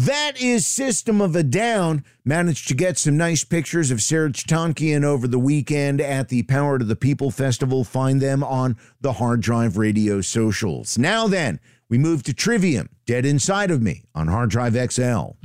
That is System of a Down. Managed to get some nice pictures of Serj Tankian over the weekend at the Power to the People Festival. Find them on the Hard Drive Radio socials. Now then, we move to Trivium, Dead Inside of Me on Hard Drive XL.